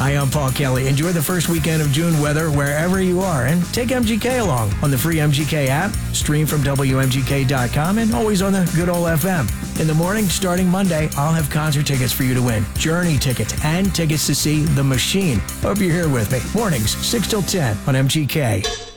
Hi, I'm Paul Kelly. Enjoy the first weekend of June weather wherever you are and take MGK along on the free MGK app, stream from WMGK.com, and always on the good old FM. In the morning, starting Monday, I'll have concert tickets for you to win, Journey tickets, and tickets to see The Machine. Hope you're here with me. Mornings, 6 till 10 on MGK.